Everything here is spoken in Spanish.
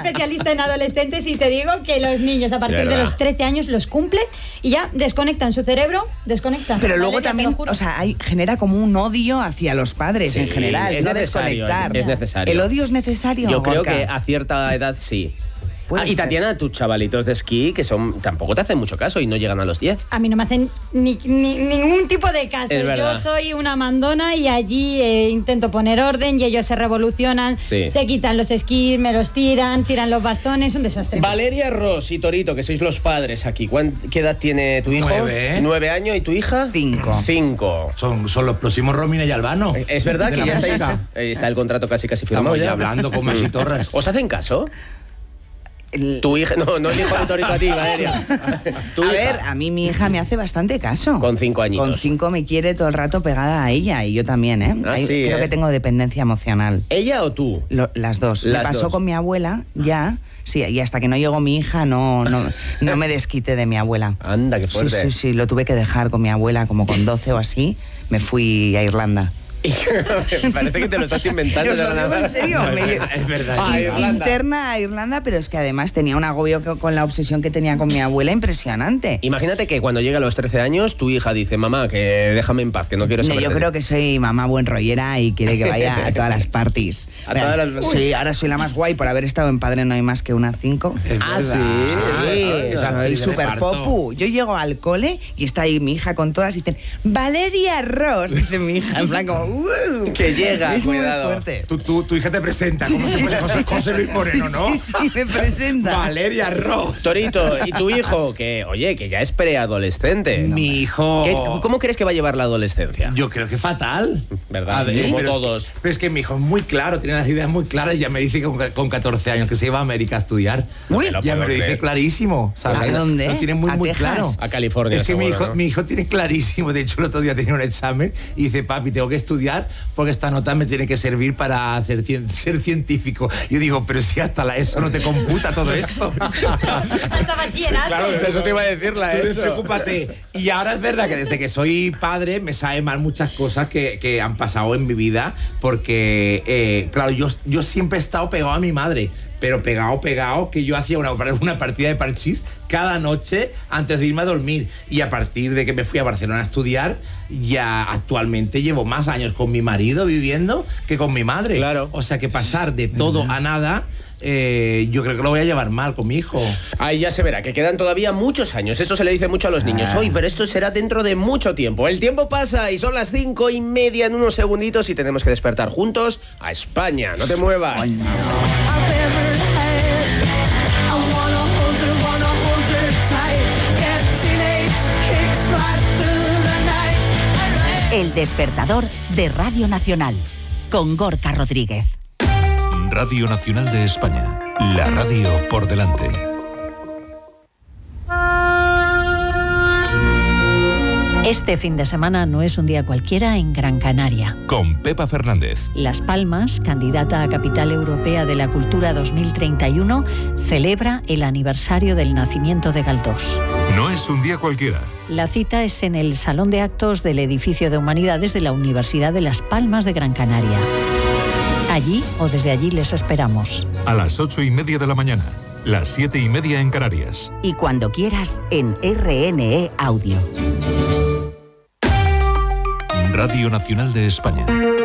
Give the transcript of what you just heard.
especialista en adolescentes y te digo que los niños a partir de los 13 años los cumplen y ya desconectan su cerebro, desconectan. Pero luego también, o sea, genera como un odio hacia los padres en general, es no necesario, desconectar. es necesario. ¿El odio es necesario? Yo creo Gorka? que a cierta edad sí. Puede Y ser. Tatiana, tus chavalitos de esquí que tampoco te hacen mucho caso y no llegan a los 10. A mí no me hacen ningún tipo de caso. Es verdad. Yo soy una mandona y allí intento poner orden y ellos se revolucionan, Sí. se quitan los esquís, me los tiran los bastones, un desastre. Valeria, Ros y Torito, que sois los padres aquí. ¿Qué edad tiene tu hijo? 9. 9 años. ¿Y tu hija? 5. 5. Son los próximos Romina y Albano. Es verdad de que la ya estáis, música. está el contrato casi firmado. Estamos ya hablando con Maxi Torres. ¿Os hacen caso? Tu hija, no el hijo de Torito a ti, Valeria. Tu A hija. ver, a mí mi hija me hace bastante caso. Con 5 añitos. Con 5 me quiere todo el rato pegada a ella y yo también, ¿eh? Ah, sí, Creo que tengo dependencia emocional. ¿Ella o tú? Las dos. Las me pasó dos. con mi abuela, ya. Sí, y hasta que no llegó mi hija no me desquité de mi abuela. Anda, qué fuerte. Sí, lo tuve que dejar con mi abuela como con 12 o así. Me fui a Irlanda. Parece que te lo estás inventando. Yo lo digo en serio. Es verdad. Ah, Irlanda. Interna a Irlanda, pero es que además tenía un agobio con la obsesión que tenía con mi abuela impresionante. Imagínate que cuando llega a los 13 años, tu hija dice, mamá, que déjame en paz, que no quiero saber. Yo creo que soy mamá buen rollera y quiere que vaya a todas las parties. A todas las- Sí, ahora soy la más guay por haber estado en Padre No Hay Más que una 5. Ah, sí. Soy súper popu. Yo llego al cole y está ahí mi hija con todas y dicen, Valeria Ross, dice mi hija, en plan como, Que llega, es cuidado. muy fuerte. Tu hija te presenta como si fuese José Luis Moreno, ¿no? Sí, me presenta. Valeria Ross. Torito, ¿y tu hijo? Que, oye, que ya es preadolescente. Mi hijo... ¿Cómo crees que va a llevar la adolescencia? Yo creo que fatal. ¿Verdad? Como pero todos. Pero es que mi hijo es muy claro, tiene las ideas muy claras y ya me dice que con 14 años que se iba a América a estudiar. Uy, te lo Ya me puedo lo dice creer. clarísimo. ¿Sabes? ¿A dónde? Lo tiene muy, ¿A muy Texas? claro. A California, Es que seguro, ¿no? mi hijo tiene clarísimo. De hecho, el otro día tenía un examen y dice, papi, tengo que estudiar porque esta nota me tiene que servir para ser científico. Yo digo, pero si hasta la ESO no te computa todo esto. Hasta bachillerato. Claro, Eso te iba a decir la tú ESO. despreocúpate. Y ahora es verdad que desde que soy padre me sabe mal muchas cosas que han pasado en mi vida porque, claro, yo siempre he estado pegado a mi madre, pero pegado, que yo hacía una partida de parchís cada noche antes de irme a dormir. Y a partir de que me fui a Barcelona a estudiar, ya actualmente llevo más años con mi marido viviendo que con mi madre. Claro. O sea que pasar de todo a nada, yo creo que lo voy a llevar mal con mi hijo. Ahí ya se verá, que quedan todavía muchos años. Esto se le dice mucho a los niños hoy, pero esto será dentro de mucho tiempo. El tiempo pasa y son las 5:30 en unos segunditos y tenemos que despertar juntos a España. No te muevas. El despertador de Radio Nacional, con Gorka Rodríguez. Radio Nacional de España, la radio por delante. Este fin de semana no es un día cualquiera en Gran Canaria. Con Pepa Fernández. Las Palmas, candidata a Capital Europea de la Cultura 2031, celebra el aniversario del nacimiento de Galdós. No es un día cualquiera. La cita es en el Salón de Actos del Edificio de Humanidades de la Universidad de Las Palmas de Gran Canaria. Allí o desde allí les esperamos. A las 8:30 de la mañana, las 7:30 en Canarias. Y cuando quieras en RNE Audio. Radio Nacional de España.